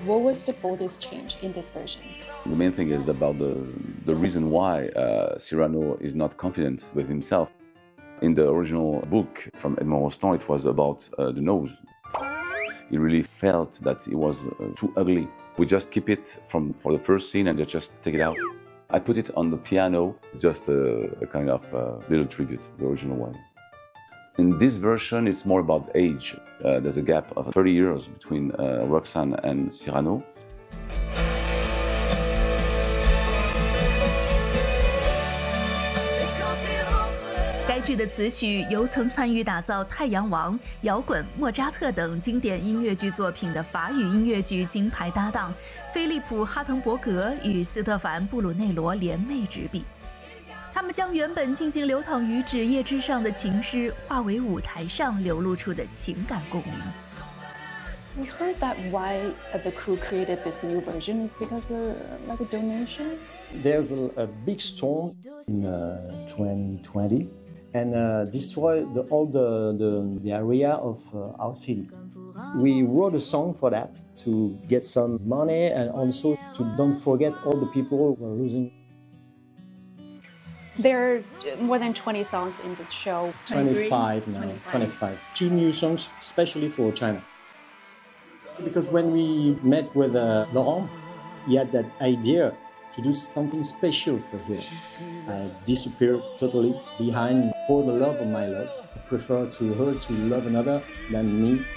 What was the boldest change in this version? The main thing is about the reason why Cyrano is not confident with himself. In the original book from Edmond Rostand, it was about the nose. He really felt that it was too ugly. We just keep it for the first scene and just take it out. I put it on the piano, just a kind of little tribute, the original one. In this version, it's more about age. There's a gap of 30 years between Roxane and Cyrano. 该剧的词曲由曾参与打造《太阳王》、摇滚、莫扎特等经典音乐剧作品的法语音乐剧金牌搭档菲利普·哈滕伯格与斯特凡·布鲁内罗联袂执笔。他们将原本静静流淌于纸页之上的情诗，化为舞台上流露出的情感共鸣。 We heard that why the crew created this new version is because of like a donation. There's a big storm in 2020 and destroyed all the area of our city. We wrote a song for that to get some money and also to don't forget all the people who are losing. There are more than 20 songs in this show. 25 now, 25. 2 new songs especially for China. Because when we met with Laurent, he had that idea to do something special for her. I disappeared totally behind For the Love of My Love. I prefer to her to love another than me